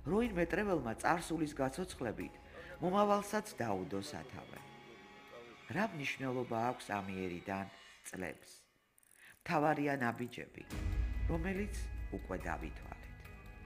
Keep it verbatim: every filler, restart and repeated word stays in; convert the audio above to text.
როინმე ტრეველმა წარსულის გაცოცხლებით მომავალსაც დაუდო სათავე. რა მნიშვნელობა აქვს ამიერიდან წლებს? მთავარია ნაბიჯები, რომელიც უკვე დავითვალა.